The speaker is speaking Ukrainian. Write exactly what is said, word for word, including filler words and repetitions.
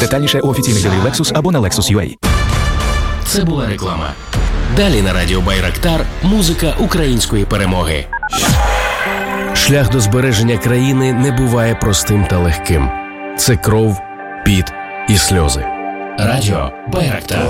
Детальніше у офіційних дилерів Lexus або на Lexus ю а. Це була реклама. Далі на радіо Байрактар музика української перемоги. Шлях до збереження країни не буває простим та легким. Це кров, піт і сльози. Радіо Байрактар.